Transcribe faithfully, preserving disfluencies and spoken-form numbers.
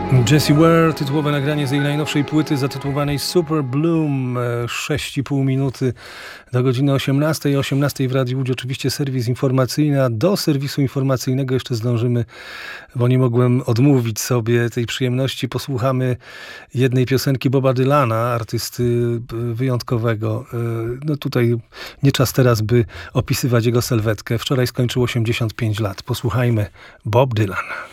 Jessie Ware, tytułowe nagranie z jej najnowszej płyty zatytułowanej Super Bloom. sześć i pół minuty do godziny osiemnastej. O osiemnastej w Radiu Łódź oczywiście serwis informacyjny, a do serwisu informacyjnego jeszcze zdążymy, bo nie mogłem odmówić sobie tej przyjemności. Posłuchamy jednej piosenki Boba Dylana, artysty wyjątkowego. No tutaj nie czas teraz, by opisywać jego sylwetkę. Wczoraj skończył osiemdziesiąt pięć lat. Posłuchajmy Bob Dylan.